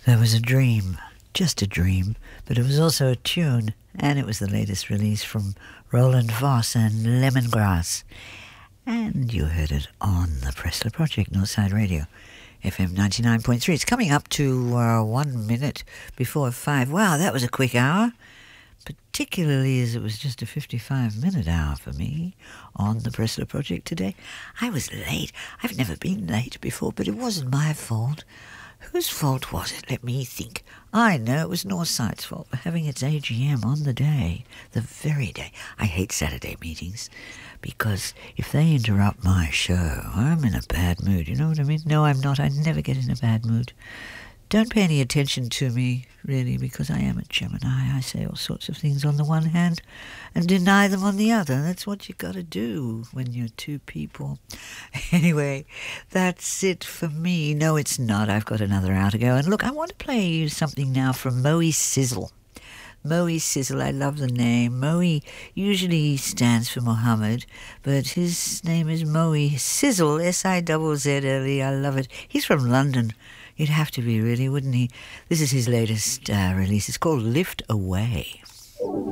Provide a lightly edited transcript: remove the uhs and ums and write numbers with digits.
There was a dream, just a dream, but it was also a tune, and it was the latest release from Roland Voss and Lemongrass. And you heard it on the Pressler Project, Northside Radio, FM 99.3. It's coming up to 1 minute before 5. Wow, that was a quick hour, particularly as it was just a 55-minute hour for me on the Pressler Project today. I was late. I've never been late before, but it wasn't my fault. Whose fault was it? Let me think. I know it was Northside's fault for having its AGM on the day, the very day. I hate Saturday meetings because if they interrupt my show, I'm in a bad mood. You know what I mean? No, I'm not. I never get in a bad mood. Don't pay any attention to me, really, because I am a Gemini. I say all sorts of things on the one hand and deny them on the other. That's what you got to do when you're two people. Anyway, that's it for me. No, it's not. I've got another hour to go. And look, I want to play you something now from Moe Sizzle. Moe Sizzle, I love the name. Moe usually stands for Mohammed, but his name is Moe Sizzle, S-I-Z-Z-L-E. I love it. He's from London. You'd have to be, really, wouldn't he? This is his latest release. It's called Lift Away.